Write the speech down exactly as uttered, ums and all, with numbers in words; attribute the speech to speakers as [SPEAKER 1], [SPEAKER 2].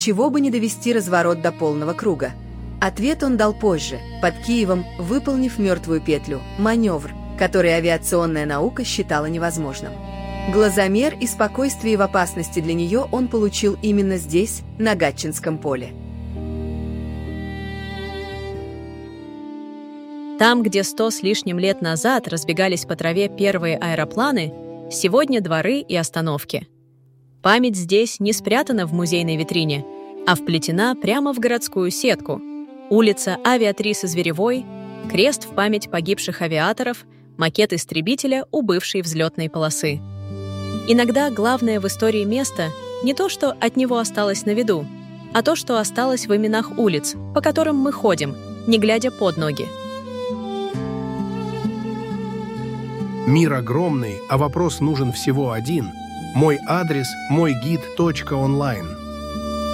[SPEAKER 1] чего бы не довести разворот до полного круга? Ответ он дал позже, под Киевом, выполнив мертвую петлю, маневр, который авиационная наука считала невозможным. Глазомер и спокойствие в опасности для нее он получил именно здесь, на Гатчинском поле.
[SPEAKER 2] Там, где сто с лишним лет назад разбегались по траве первые аэропланы, сегодня дворы и остановки. Память здесь не спрятана в музейной витрине, а вплетена прямо в городскую сетку. Улица Авиатрисы Зверевой, крест в память погибших авиаторов, макет истребителя у бывшей взлетной полосы. Иногда главное в истории место не то, что от него осталось на виду, а то, что осталось в именах улиц, по которым мы ходим, не глядя под ноги.
[SPEAKER 3] Мир огромный, а вопрос нужен всего один. Мой адрес – мой гид точка онлайн.